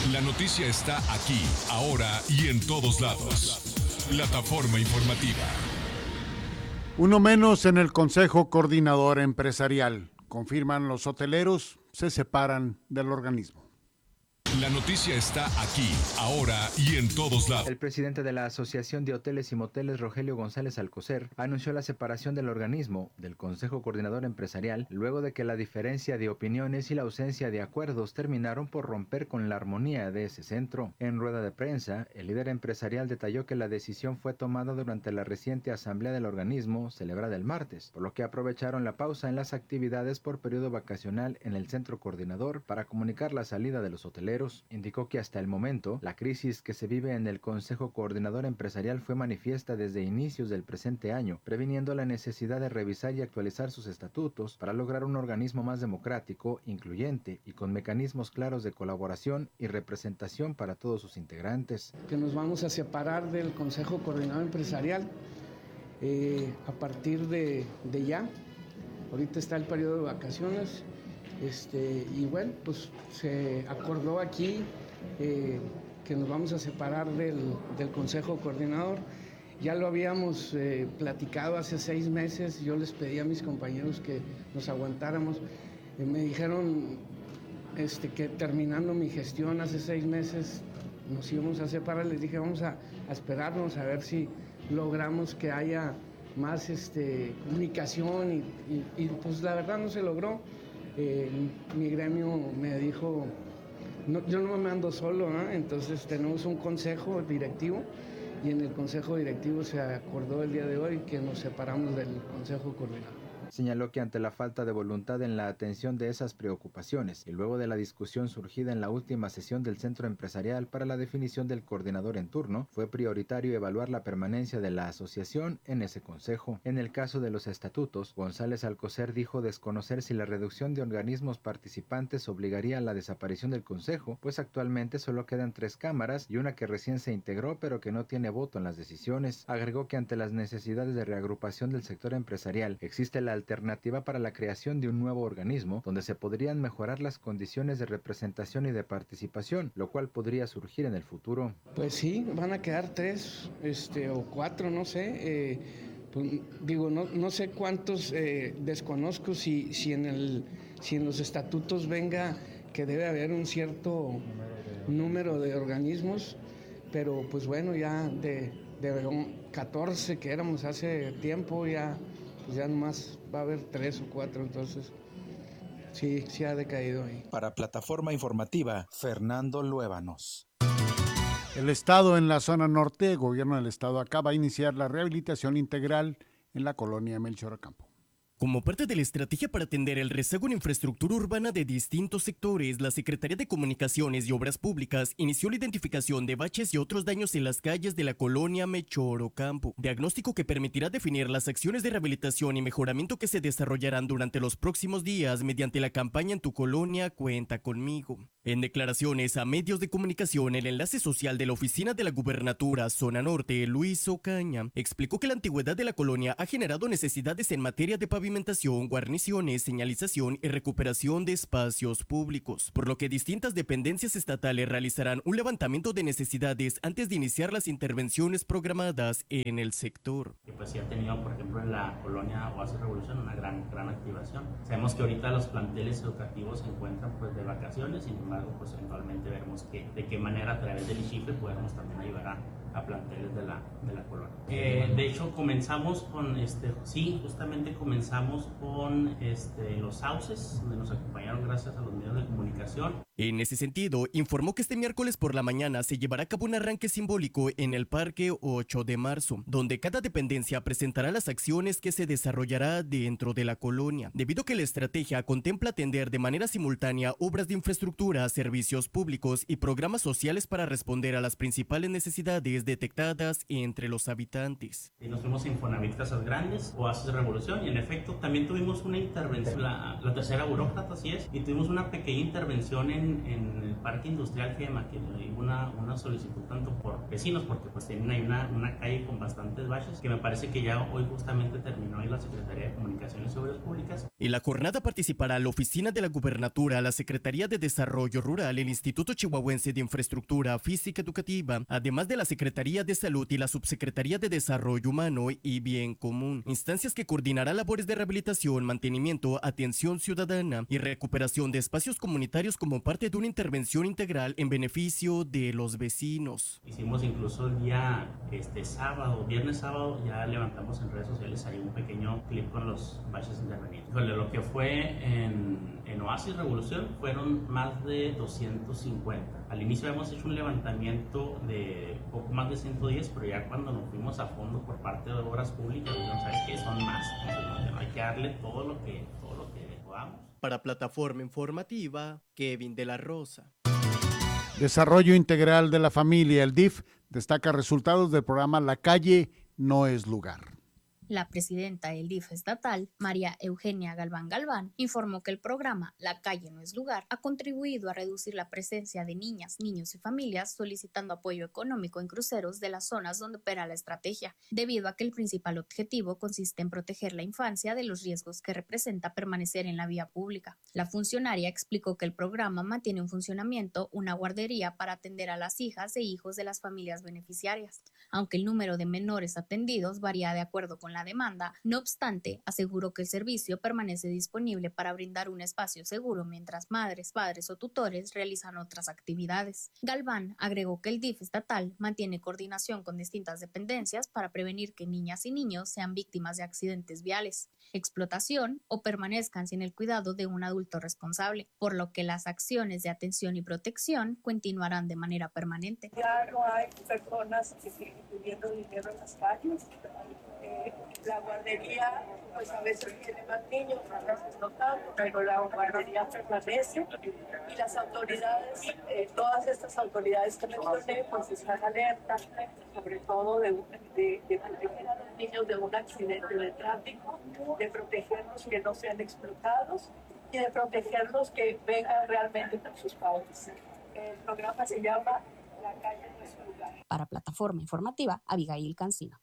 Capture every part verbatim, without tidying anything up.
La noticia está aquí, ahora y en todos lados. Plataforma informativa. Uno menos en el Consejo Coordinador Empresarial. Confirman los hoteleros, se separan del organismo. La noticia está aquí, ahora y en todos lados. El presidente de la Asociación de Hoteles y Moteles, Rogelio González Alcocer, anunció la separación del organismo del Consejo Coordinador Empresarial luego de que la diferencia de opiniones y la ausencia de acuerdos terminaron por romper con la armonía de ese centro. En rueda de prensa, el líder empresarial detalló que la decisión fue tomada durante la reciente asamblea del organismo celebrada el martes, por lo que aprovecharon la pausa en las actividades por periodo vacacional en el centro coordinador para comunicar la salida de los hoteleros. Indicó que hasta el momento, la crisis que se vive en el Consejo Coordinador Empresarial fue manifiesta desde inicios del presente año, previniendo la necesidad de revisar y actualizar sus estatutos para lograr un organismo más democrático, incluyente y con mecanismos claros de colaboración y representación para todos sus integrantes. Que nos vamos a separar del Consejo Coordinador Empresarial eh, a partir de, de ya. Ahorita está el periodo de vacaciones. Este, y bueno, pues se acordó aquí eh, que nos vamos a separar del, del Consejo Coordinador. Ya lo habíamos eh, platicado hace seis meses, yo les pedí a mis compañeros que nos aguantáramos. Eh, me dijeron este, que terminando mi gestión hace seis meses nos íbamos a separar. Les dije, vamos a, a esperarnos a ver si logramos que haya más este, comunicación y, y, y pues la verdad no se logró. Eh, mi gremio me dijo, no, yo no me ando solo, ¿no? Entonces tenemos un consejo directivo y en el consejo directivo se acordó el día de hoy que nos separamos del consejo coordinador. Señaló que ante la falta de voluntad en la atención de esas preocupaciones y luego de la discusión surgida en la última sesión del Centro Empresarial para la definición del coordinador en turno, fue prioritario evaluar la permanencia de la asociación en ese consejo. En el caso de los estatutos, González Alcocer dijo desconocer si la reducción de organismos participantes obligaría a la desaparición del consejo, pues actualmente solo quedan tres cámaras y una que recién se integró pero que no tiene voto en las decisiones. Agregó que ante las necesidades de reagrupación del sector empresarial existe la alternativa para la creación de un nuevo organismo donde se podrían mejorar las condiciones de representación y de participación, lo cual podría surgir en el futuro. Pues sí, van a quedar tres este, o cuatro, no sé. Eh, pues, digo, no, no sé cuántos, eh, desconozco si, si, en el, si en los estatutos venga que debe haber un cierto número de organismos, pero pues bueno, ya de, de catorce que éramos hace tiempo, ya... pues ya nomás va a haber tres o cuatro, entonces sí, sí ha decaído ahí. Para Plataforma Informativa, Fernando Luébanos. El Estado en la zona norte, el gobierno del Estado acaba de iniciar la rehabilitación integral en la colonia Melchor Ocampo. Como parte de la estrategia para atender el rezago en infraestructura urbana de distintos sectores, la Secretaría de Comunicaciones y Obras Públicas inició la identificación de baches y otros daños en las calles de la colonia Melchor Ocampo, diagnóstico que permitirá definir las acciones de rehabilitación y mejoramiento que se desarrollarán durante los próximos días mediante la campaña En tu colonia cuenta conmigo. En declaraciones a medios de comunicación, el enlace social de la oficina de la Gubernatura Zona Norte, Luis Ocaña, explicó que la antigüedad de la colonia ha generado necesidades en materia de pavimentación, guarniciones, señalización y recuperación de espacios públicos, por lo que distintas dependencias estatales realizarán un levantamiento de necesidades antes de iniciar las intervenciones programadas en el sector. Que pues sí ha tenido, por ejemplo, en la colonia Oasis Revolución una gran, gran activación. Sabemos que ahorita los planteles educativos se encuentran pues de vacaciones, sin embargo, pues eventualmente veremos que, de qué manera a través del I C I F E podemos también ayudar a, a planteles de la, de la colonia. Eh, de hecho, comenzamos con, este, sí, justamente comenzamos con este, los sauces, donde nos acompañaron gracias a los medios de comunicación. En ese sentido, informó que este miércoles por la mañana se llevará a cabo un arranque simbólico en el Parque ocho de marzo, donde cada dependencia presentará las acciones que se desarrollará dentro de la colonia, debido a que la estrategia contempla atender de manera simultánea obras de infraestructura, servicios públicos y programas sociales para responder a las principales necesidades detectadas entre los habitantes. Y nos fuimos a Infonavit Casas Grandes, Oasis Revolución, y en efecto también tuvimos una intervención, la, la tercera burócrata, así es, y tuvimos una pequeña intervención en en el Parque Industrial Gema, que hubo una, una solicitud tanto por vecinos, porque pues tienen ahí una, una calle con bastantes baches, que me parece que ya hoy justamente terminó ahí la Secretaría de Comunicaciones y Obras Públicas. En la jornada participará la Oficina de la Gubernatura, la Secretaría de Desarrollo Desarrollo Rural, el Instituto Chihuahuense de Infraestructura Física Educativa, además de la Secretaría de Salud y la Subsecretaría de Desarrollo Humano y Bien Común, instancias que coordinarán labores de rehabilitación, mantenimiento, atención ciudadana y recuperación de espacios comunitarios como parte de una intervención integral en beneficio de los vecinos. Hicimos incluso el día este, sábado, viernes sábado, ya levantamos en redes sociales ahí un pequeño clip con los baches intervenidos. Híjole, lo que fue en, en Oasis Revolución fueron más de doscientos cincuenta. Al inicio habíamos hecho un levantamiento de poco más de ciento diez, pero ya cuando nos fuimos a fondo por parte de Obras Públicas, dijimos, ¿sabes qué? Son más. Entonces, no, hay que darle todo lo que, todo lo que podamos. Para Plataforma Informativa, Kevin de la Rosa. Desarrollo Integral de la Familia, el D I F, destaca resultados del programa La Calle No es Lugar. La presidenta del D I F estatal, María Eugenia Galván Galván, informó que el programa La Calle No es Lugar ha contribuido a reducir la presencia de niñas, niños y familias solicitando apoyo económico en cruceros de las zonas donde opera la estrategia, debido a que el principal objetivo consiste en proteger la infancia de los riesgos que representa permanecer en la vía pública. La funcionaria explicó que el programa mantiene en funcionamiento una guardería para atender a las hijas e hijos de las familias beneficiarias, aunque el número de menores atendidos varía de acuerdo con la demanda. No obstante, aseguró que el servicio permanece disponible para brindar un espacio seguro mientras madres, padres o tutores realizan otras actividades. Galván agregó que el D I F estatal mantiene coordinación con distintas dependencias para prevenir que niñas y niños sean víctimas de accidentes viales, explotación o permanezcan sin el cuidado de un adulto responsable, por lo que las acciones de atención y protección continuarán de manera permanente. Ya no hay personas que siguen pidiendo dinero en las calles. Eh, la guardería, pues a veces tiene más niños, a veces no tanto, pero la guardería permanece y las autoridades, eh, todas estas autoridades que mencioné, pues están alertas, sobre todo de, de, de proteger a los niños de un accidente de tráfico, de protegerlos que no sean explotados y de protegerlos que vengan realmente con sus padres. El programa se llama La Calle No es Lugar. Para Plataforma Informativa, Abigail Cancino.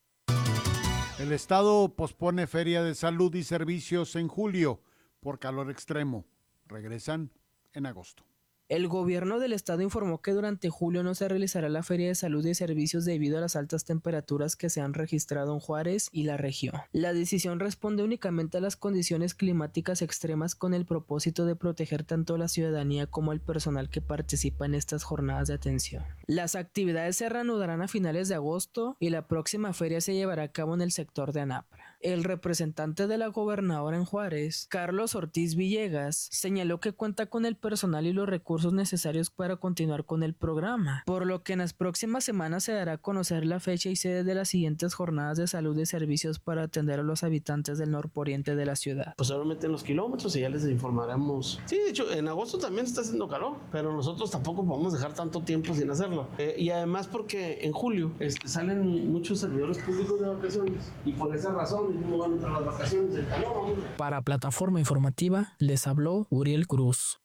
El Estado pospone Feria de Salud y Servicios en julio por calor extremo. Regresan en agosto. El gobierno del estado informó que durante julio no se realizará la Feria de Salud y Servicios debido a las altas temperaturas que se han registrado en Juárez y la región. La decisión responde únicamente a las condiciones climáticas extremas con el propósito de proteger tanto a la ciudadanía como al personal que participa en estas jornadas de atención. Las actividades se reanudarán a finales de agosto y la próxima feria se llevará a cabo en el sector de Anapra. El representante de la gobernadora en Juárez, Carlos Ortiz Villegas, señaló que cuenta con el personal y los recursos necesarios para continuar con el programa, por lo que en las próximas semanas se dará a conocer la fecha y sede de las siguientes jornadas de salud y servicios para atender a los habitantes del norponiente de la ciudad. Pues ahora meten los kilómetros y ya les informaremos. Sí, de hecho, en agosto también está haciendo calor, pero nosotros tampoco podemos dejar tanto tiempo sin hacerlo. Eh, y además porque en julio este, salen muchos servidores públicos de vacaciones y por esa razón no van a entrar las vacaciones del calor. Para Plataforma Informativa les habló Uriel Cruz.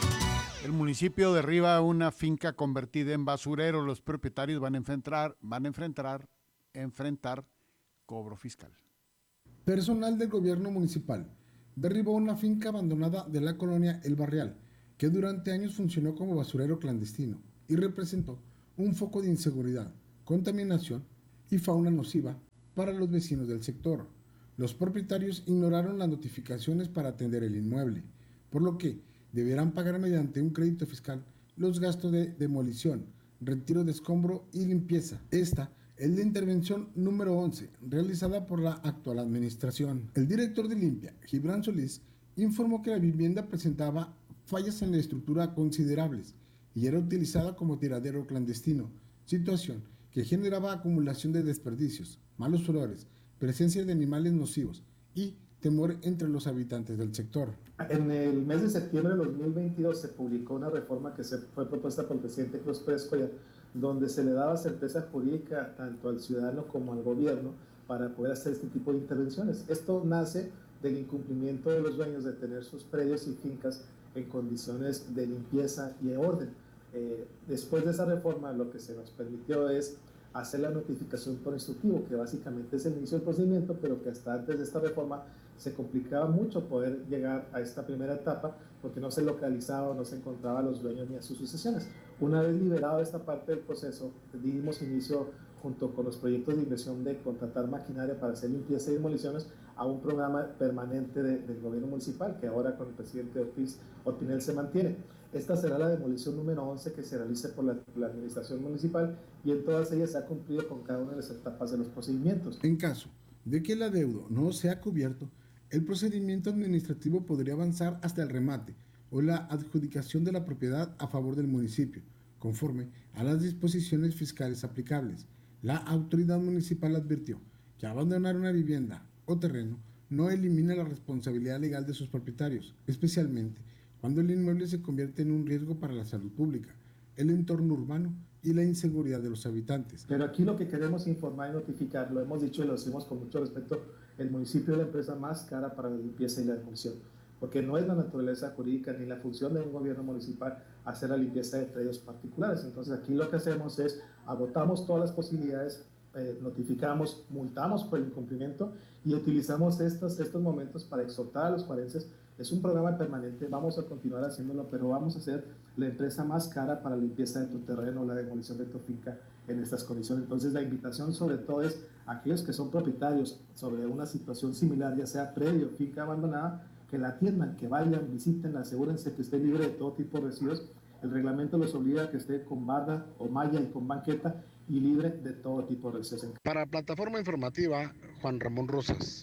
El municipio derriba una finca convertida en basurero. Los propietarios van a enfrentar, van a enfrentar, enfrentar cobro fiscal. Personal del gobierno municipal derribó una finca abandonada de la colonia El Barrial, que durante años funcionó como basurero clandestino y representó un foco de inseguridad, contaminación y fauna nociva para los vecinos del sector. Los propietarios ignoraron las notificaciones para atender el inmueble, por lo que deberán pagar mediante un crédito fiscal los gastos de demolición, retiro de escombro y limpieza. Esta es la intervención número once realizada por la actual administración. El director de Limpia, Gibran Solís, informó que la vivienda presentaba fallas en la estructura considerables y era utilizada como tiradero clandestino, situación que generaba acumulación de desperdicios, malos olores, presencia de animales nocivos y temor entre los habitantes del sector. En el mes de septiembre de dos mil veintidós se publicó una reforma que se fue propuesta por el presidente Cruz Pérez Collar, donde se le daba certeza jurídica tanto al ciudadano como al gobierno para poder hacer este tipo de intervenciones. Esto nace del incumplimiento de los dueños de tener sus predios y fincas en condiciones de limpieza y de orden. Eh, después de esa reforma, lo que se nos permitió es hacer la notificación por instructivo, que básicamente es el inicio del procedimiento, pero que hasta antes de esta reforma se complicaba mucho poder llegar a esta primera etapa porque no se localizaba, no se encontraba a los dueños ni a sus sucesiones. Una vez liberado esta parte del proceso, dimos inicio junto con los proyectos de inversión de contratar maquinaria para hacer limpieza y demoliciones a un programa permanente de, del gobierno municipal que ahora con el presidente Ortiz Orpinel se mantiene. Esta será la demolición número once que se realice por la, por la administración municipal y en todas ellas se ha cumplido con cada una de las etapas de los procedimientos. En caso de que el adeudo no sea cubierto, el procedimiento administrativo podría avanzar hasta el remate o la adjudicación de la propiedad a favor del municipio, conforme a las disposiciones fiscales aplicables. La autoridad municipal advirtió que abandonar una vivienda o terreno no elimina la responsabilidad legal de sus propietarios, especialmente cuando el inmueble se convierte en un riesgo para la salud pública, el entorno urbano y la inseguridad de los habitantes. Pero aquí lo que queremos informar y notificar, lo hemos dicho y lo decimos con mucho respeto, el municipio es la empresa más cara para la limpieza y la demolición, porque no es la naturaleza jurídica ni la función de un gobierno municipal hacer la limpieza de predios particulares. Entonces aquí lo que hacemos es agotamos todas las posibilidades, eh, notificamos, multamos por el incumplimiento y utilizamos estos, estos momentos para exhortar a los juarenses. Es un programa permanente, vamos a continuar haciéndolo, pero vamos a ser la empresa más cara para la limpieza de tu terreno, la demolición de tu finca en estas condiciones. Entonces la invitación sobre todo es a aquellos que son propietarios sobre una situación similar, ya sea predio, finca abandonada, que la atiendan, que vayan, visiten, asegúrense que esté libre de todo tipo de residuos. El reglamento los obliga a que esté con barda o malla y con banqueta y libre de todo tipo de residuos. Para Plataforma Informativa, Juan Ramón Rosas.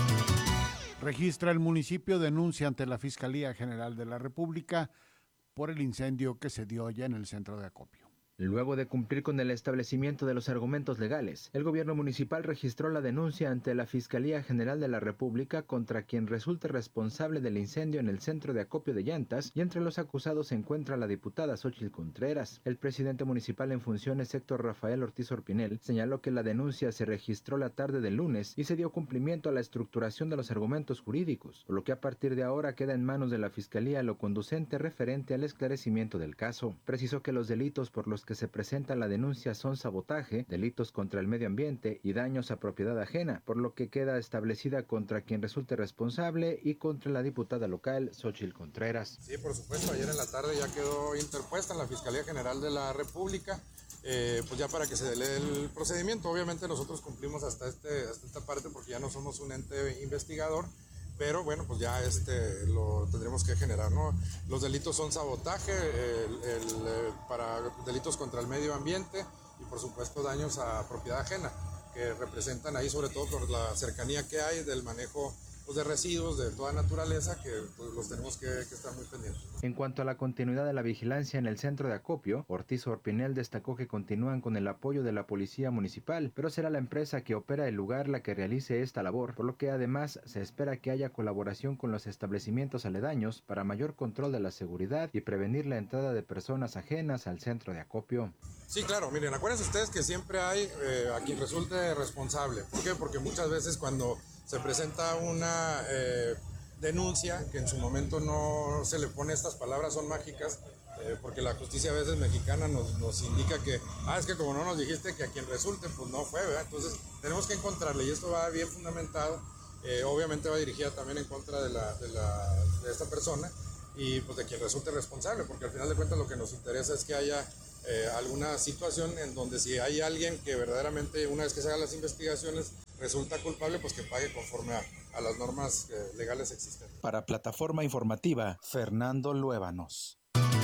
Registra el municipio denuncia ante la Fiscalía General de la República por el incendio que se dio ya en el centro de acopio. Luego de cumplir con el establecimiento de los argumentos legales, el gobierno municipal registró la denuncia ante la Fiscalía General de la República contra quien resulte responsable del incendio en el centro de acopio de llantas, y entre los acusados se encuentra la diputada Xóchitl Contreras. El presidente municipal en funciones, Héctor Rafael Ortiz Orpinel, señaló que la denuncia se registró la tarde del lunes y se dio cumplimiento a la estructuración de los argumentos jurídicos, por lo que a partir de ahora queda en manos de la Fiscalía lo conducente referente al esclarecimiento del caso. Precisó que los delitos por los que se presenta la denuncia son sabotaje, delitos contra el medio ambiente y daños a propiedad ajena, por lo que queda establecida contra quien resulte responsable y contra la diputada local Xóchitl Contreras. Sí, por supuesto, ayer en la tarde ya quedó interpuesta en la Fiscalía General de la República, eh, pues ya para que se dé el procedimiento. Obviamente nosotros cumplimos hasta, este, hasta esta parte porque ya no somos un ente investigador, pero bueno, pues ya este lo tendremos que generar, ¿no? Los delitos son sabotaje, el, el, el, para delitos contra el medio ambiente y por supuesto daños a propiedad ajena, que representan ahí sobre todo por la cercanía que hay del manejo pues, de residuos de toda naturaleza, que pues, los tenemos que, que estar muy pendientes. En cuanto a la continuidad de la vigilancia en el centro de acopio, Ortiz Orpinel destacó que continúan con el apoyo de la policía municipal, pero será la empresa que opera el lugar la que realice esta labor, por lo que además se espera que haya colaboración con los establecimientos aledaños para mayor control de la seguridad y prevenir la entrada de personas ajenas al centro de acopio. Sí, claro, miren, acuérdense ustedes que siempre hay eh, a quien resulte responsable. ¿Por qué? Porque muchas veces cuando se presenta una eh, denuncia, que en su momento no se le pone estas palabras, son mágicas, eh, porque la justicia a veces mexicana nos, nos indica que, ah, es que como no nos dijiste que a quien resulte, pues no fue, ¿verdad? Entonces tenemos que encontrarle y esto va bien fundamentado, eh, obviamente va dirigida también en contra de, la, de, la, de esta persona y pues de quien resulte responsable, porque al final de cuentas lo que nos interesa es que haya eh, alguna situación en donde si hay alguien que verdaderamente una vez que se hagan las investigaciones resulta culpable, pues que pague conforme a, a las normas eh, legales existentes. Para Plataforma Informativa, Fernando Luébanos.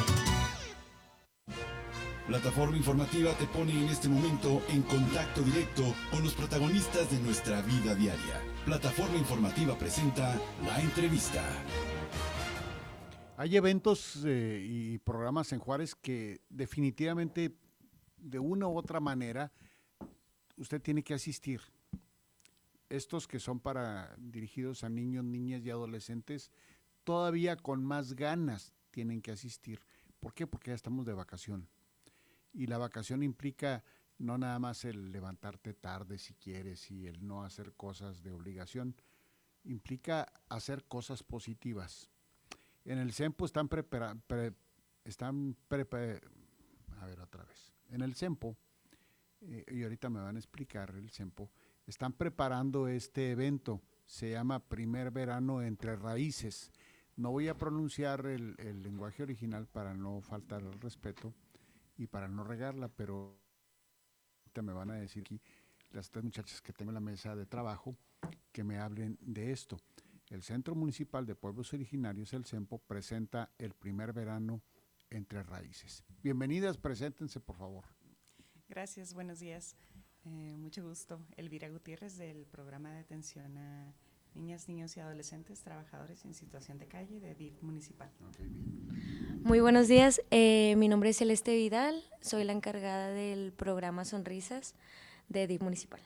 Plataforma Informativa te pone en este momento en contacto directo con los protagonistas de nuestra vida diaria. Plataforma Informativa presenta La Entrevista. Hay eventos eh, y programas en Juárez que definitivamente, de una u otra manera, usted tiene que asistir. Estos que son para dirigidos a niños, niñas y adolescentes, todavía con más ganas tienen que asistir. ¿Por qué? Porque ya estamos de vacación. Y la vacación implica no nada más el levantarte tarde si quieres y el no hacer cosas de obligación, implica hacer cosas positivas. En el CEMPO están preparando, pre, están prepa, a ver otra vez, en el CEMPO, eh, y ahorita me van a explicar el CEMPO, están preparando este evento, se llama Primer Verano Entre Raíces, No voy a pronunciar el, el lenguaje original para no faltar al respeto y para no regarla, pero me van a decir aquí las tres muchachas que tengo en la mesa de trabajo que me hablen de esto. El Centro Municipal de Pueblos Originarios, el CEMPO, presenta el primer verano Entre Raíces. Bienvenidas, preséntense por favor. Gracias, buenos días. Eh, mucho gusto. Elvira Gutiérrez del Programa de Atención a Niñas, Niños y Adolescentes Trabajadores en Situación de Calle de D I F Municipal. Okay, bien. Muy buenos días, eh, mi nombre es Celeste Vidal, soy la encargada del programa Sonrisas de D I F Municipal.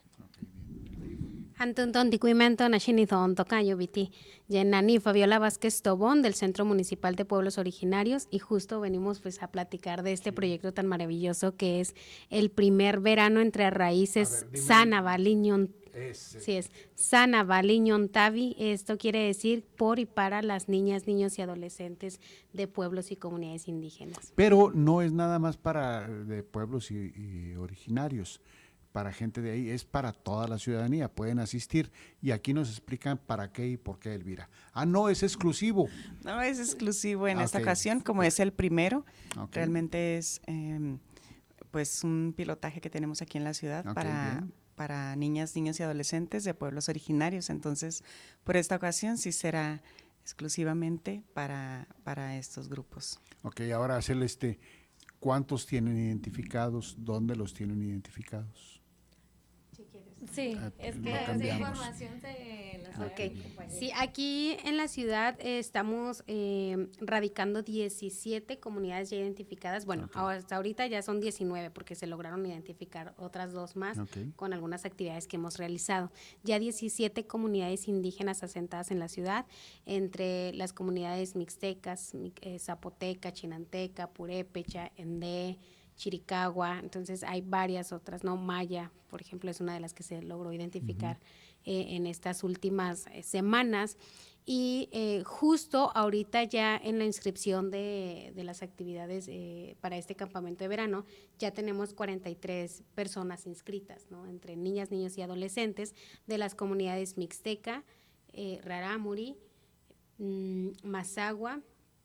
Antonton Ticuimento, Nashinizon, Tocayo, Viti, Yenani, Fabiola Vázquez Tobón, del Centro Municipal de Pueblos Originarios, y justo venimos pues a platicar de este sí. proyecto tan maravilloso que es el primer verano entre raíces Sana Baliñón. Sí, es Sana Baliñón Tavi. Esto quiere decir por y para las niñas, niños y adolescentes de pueblos y comunidades indígenas. Pero no es nada más para de pueblos y, y originarios. Para gente de ahí, es para toda la ciudadanía, pueden asistir y aquí nos explican para qué y por qué, Elvira. Ah, no, es exclusivo. No, es exclusivo en okay. esta ocasión, como es el primero, okay. realmente es eh, pues un pilotaje que tenemos aquí en la ciudad okay, para, para niñas, niños y adolescentes de pueblos originarios, entonces por esta ocasión sí será exclusivamente para, para estos grupos. Ok, ahora Celeste, ¿cuántos tienen identificados? ¿Dónde los tienen identificados? Sí, ah, es que esa información se la sabe okay. Sí, aquí en la ciudad eh, estamos eh, radicando diecisiete comunidades ya identificadas. Bueno, okay. hasta ahorita ya son diecinueve porque se lograron identificar otras dos más okay. con algunas actividades que hemos realizado. Ya diecisiete comunidades indígenas asentadas en la ciudad, entre las comunidades mixtecas, eh, zapoteca, chinanteca, purépecha, endé, Chiricahua, entonces hay varias otras, ¿no? Maya, por ejemplo, es una de las que se logró identificar uh-huh. eh, en estas últimas eh, semanas. Y eh, justo ahorita ya en la inscripción de, de las actividades eh, para este campamento de verano, ya tenemos cuarenta y tres personas inscritas, ¿no? Entre niñas, niños y adolescentes de las comunidades Mixteca, eh, Rarámuri, mmm, Mazahua.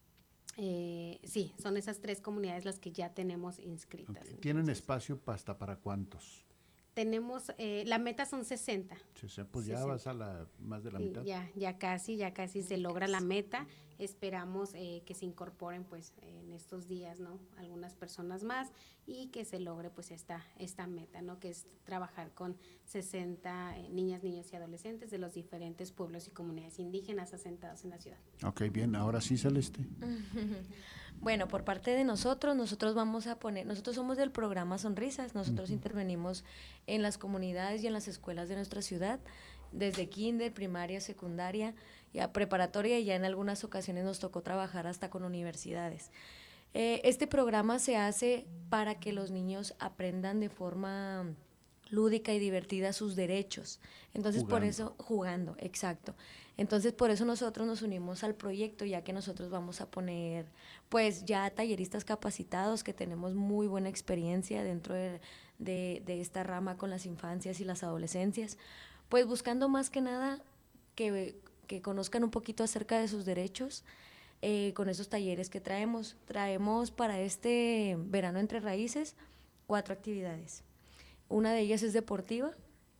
Eh, sí, son esas tres comunidades las que ya tenemos inscritas. Okay. ¿Tienen entonces, espacio hasta para cuántos? Tenemos, eh, la meta son sesenta. Sí, sí, pues sesenta. Ya vas a la más de la sí, mitad. Ya, ya casi, ya casi se logra la meta. Esperamos eh, que se incorporen pues en estos días, ¿no? Algunas personas más y que se logre pues esta, esta meta, ¿no? Que es trabajar con sesenta eh, niñas, niños y adolescentes de los diferentes pueblos y comunidades indígenas asentados en la ciudad. Ok, bien, ahora sí, Celeste. Bueno, por parte de nosotros, nosotros vamos a poner, nosotros somos del programa Sonrisas, nosotros uh-huh. intervenimos en las comunidades y en las escuelas de nuestra ciudad, desde kinder, primaria, secundaria, ya preparatoria y ya en algunas ocasiones nos tocó trabajar hasta con universidades. Eh, este programa se hace para que los niños aprendan de forma lúdica y divertida sus derechos. Entonces, jugando. por eso, jugando, exacto. Entonces, por eso nosotros nos unimos al proyecto, ya que nosotros vamos a poner, pues, ya talleristas capacitados que tenemos muy buena experiencia dentro de, de, de esta rama con las infancias y las adolescencias, pues buscando más que nada que, que conozcan un poquito acerca de sus derechos eh, con esos talleres que traemos. Traemos para este verano Entre Raíces cuatro actividades. Una de ellas es deportiva,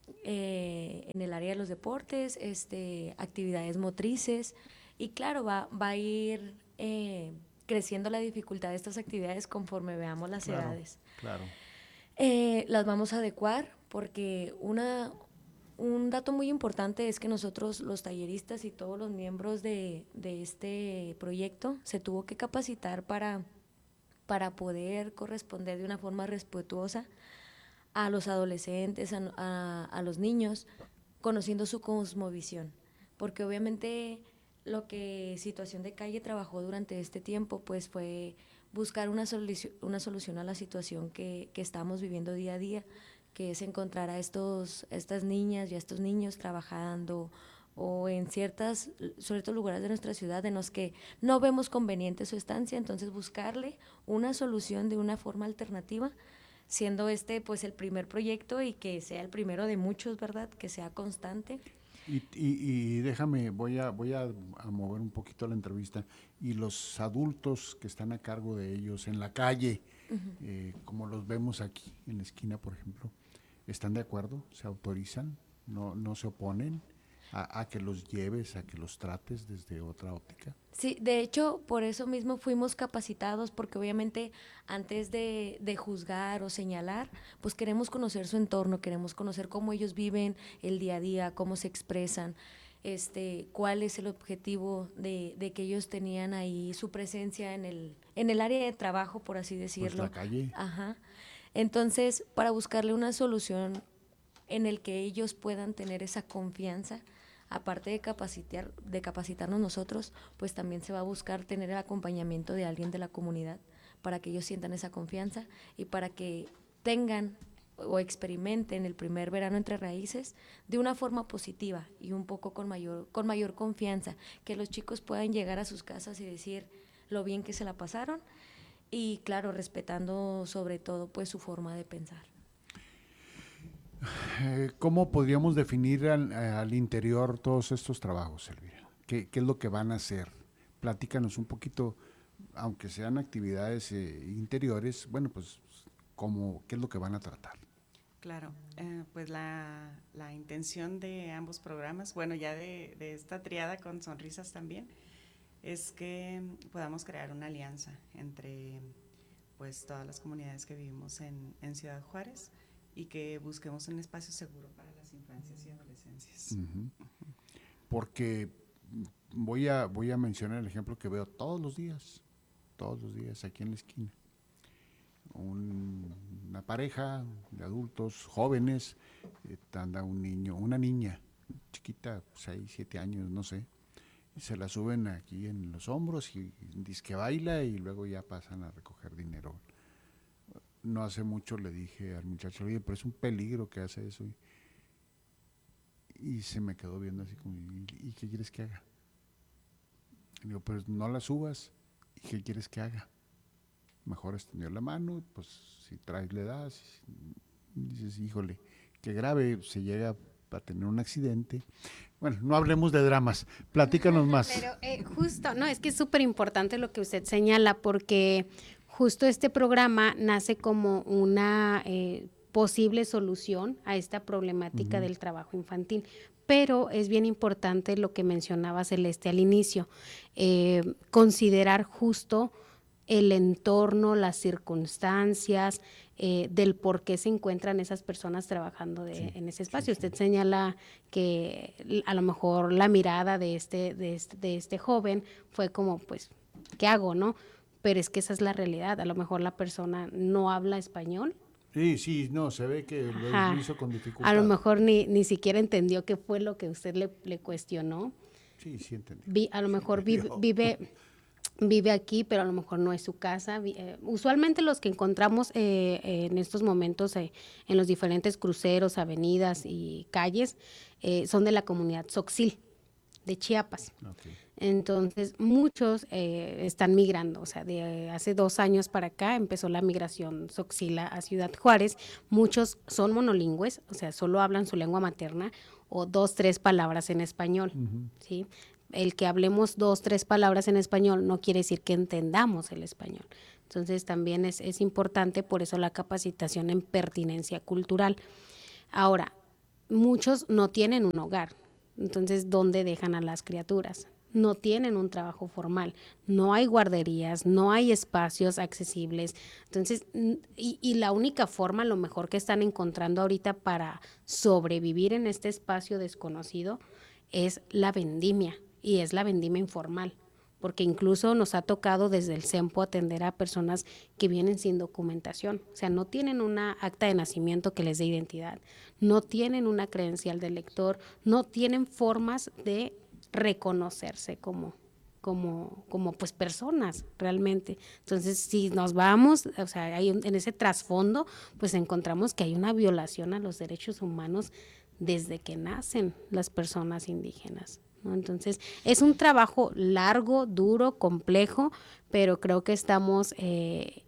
eh, en el área de los deportes, este, actividades motrices, y claro, va, va a ir eh, creciendo la dificultad de estas actividades conforme veamos las claro, edades. Claro. Eh, las vamos a adecuar porque una, un dato muy importante es que nosotros, los talleristas y todos los miembros de, de este proyecto, se tuvo que capacitar para, para poder corresponder de una forma respetuosa a los adolescentes, a, a, a los niños, conociendo su cosmovisión, porque obviamente lo que Situación de Calle trabajó durante este tiempo pues fue buscar una, solución, una solución a la situación que, que estamos viviendo día a día, que es encontrar a estos, estas niñas y a estos niños trabajando o en ciertas, ciertos lugares de nuestra ciudad en los que no vemos conveniente su estancia, entonces buscarle una solución de una forma alternativa, siendo este pues el primer proyecto y que sea el primero de muchos, ¿verdad? Que sea constante. Y, y, y déjame, voy a voy a, a mover un poquito la entrevista. Y los adultos que están a cargo de ellos en la calle, uh-huh. eh, como los vemos aquí en la esquina, por ejemplo, ¿están de acuerdo? ¿Se autorizan? ¿No, no se oponen a, a que los lleves, a que los trates desde otra óptica? Sí, de hecho, por eso mismo fuimos capacitados, porque obviamente antes de, de juzgar o señalar, pues queremos conocer su entorno, queremos conocer cómo ellos viven el día a día, cómo se expresan, este, cuál es el objetivo de, de que ellos tenían ahí su presencia en el, en el área de trabajo, por así decirlo. Pues la calle. Ajá. Entonces, para buscarle una solución en el que ellos puedan tener esa confianza, aparte de capacitar, de capacitarnos nosotros, pues también se va a buscar tener el acompañamiento de alguien de la comunidad para que ellos sientan esa confianza y para que tengan o experimenten el primer verano entre raíces de una forma positiva y un poco con mayor, con mayor confianza, que los chicos puedan llegar a sus casas y decir lo bien que se la pasaron y claro, respetando sobre todo pues su forma de pensar. ¿Cómo podríamos definir al, al interior todos estos trabajos, Elvira? ¿Qué, ¿Qué es lo que van a hacer? Platícanos un poquito, aunque sean actividades eh, interiores, bueno, pues, ¿cómo, ¿qué es lo que van a tratar? Claro, eh, pues la, la intención de ambos programas, bueno, ya de, de esta triada con Sonrisas también, es que podamos crear una alianza entre pues todas las comunidades que vivimos en, en Ciudad Juárez, y que busquemos un espacio seguro para las infancias y adolescencias. Uh-huh. Uh-huh. Porque voy a, voy a mencionar el ejemplo que veo todos los días, todos los días aquí en la esquina. Un, una pareja de adultos jóvenes, eh, anda un niño, una niña chiquita, seis, siete años, no sé, y se la suben aquí en los hombros y, y dice que baila y luego ya pasan a recoger dinero. No hace mucho le dije al muchacho, oye, pero es un peligro que hace eso. Y, y se me quedó viendo así como, ¿y, ¿y qué quieres que haga? Y digo, pues no la subas. ¿Y qué quieres que haga? Mejor extendió la mano, pues si traes le das. Y dices, híjole, qué grave, se llega a tener un accidente. Bueno, no hablemos de dramas, platícanos más. Pero eh, justo, no, es que es súper importante lo que usted señala, porque justo este programa nace como una eh, posible solución a esta problemática uh-huh. del trabajo infantil, pero es bien importante lo que mencionaba Celeste al inicio, eh, considerar justo el entorno, las circunstancias, eh, del por qué se encuentran esas personas trabajando de, sí, en ese espacio. Sí, sí. Usted señala que a lo mejor la mirada de este, de este, de este joven fue como, pues, ¿qué hago, no? Pero es que esa es la realidad, a lo mejor la persona no habla español. Sí, sí, no, se ve que lo hizo con dificultad. A lo mejor ni, ni siquiera entendió qué fue lo que usted le, le cuestionó. Sí, sí entendió. Vi, a lo mejor sí vive, vive, vive aquí, pero a lo mejor no es su casa. Eh, usualmente los que encontramos eh, en estos momentos eh, en los diferentes cruceros, avenidas y calles eh, son de la comunidad Tzotzil, de Chiapas. Okay. Entonces, muchos eh, están migrando, o sea, de hace dos años para acá empezó la migración Tzotzil a Ciudad Juárez. Muchos son monolingües, o sea, solo hablan su lengua materna o dos, tres palabras en español, uh-huh. ¿sí? El que hablemos dos, tres palabras en español no quiere decir que entendamos el español. Entonces, también es, es importante, por eso la capacitación en pertinencia cultural. Ahora, muchos no tienen un hogar, entonces, ¿dónde dejan a las criaturas? No tienen un trabajo formal, no hay guarderías, no hay espacios accesibles. Entonces, y, y la única forma, lo mejor que están encontrando ahorita para sobrevivir en este espacio desconocido es la vendimia, y es la vendimia informal, porque incluso nos ha tocado desde el CEMPO atender a personas que vienen sin documentación, o sea, no tienen una acta de nacimiento que les dé identidad, no tienen una credencial de lector, no tienen formas de reconocerse como, como, como pues personas realmente. Entonces, si nos vamos, o sea, hay un, en ese trasfondo, pues encontramos que hay una violación a los derechos humanos desde que nacen las personas indígenas, ¿no? Entonces, es un trabajo largo, duro, complejo, pero creo que estamos eh,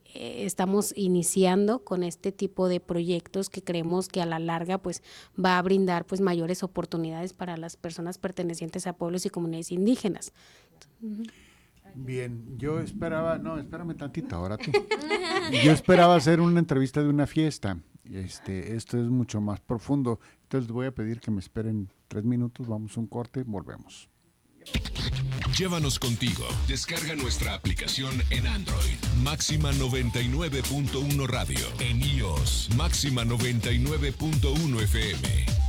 eh, estamos iniciando con este tipo de proyectos que creemos que a la larga pues va a brindar pues mayores oportunidades para las personas pertenecientes a pueblos y comunidades indígenas. Uh-huh. Bien, yo esperaba, no, espérame tantito, ahora tú. Yo esperaba hacer una entrevista de una fiesta. Este, esto es mucho más profundo. Entonces les voy a pedir que me esperen tres minutos, vamos a un corte, volvemos. Llévanos contigo. Descarga nuestra aplicación en Android. Máxima noventa y nueve punto uno Radio. En iOS. Máxima noventa y nueve punto uno F M.